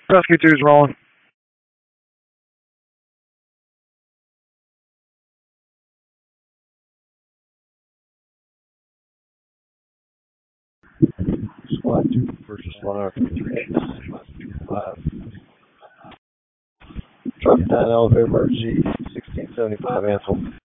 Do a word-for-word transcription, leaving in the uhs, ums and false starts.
Rescue two's rolling. Squad two versus Monarch three five. Truck nine elevator emergency sixteen seventy-five Ansel.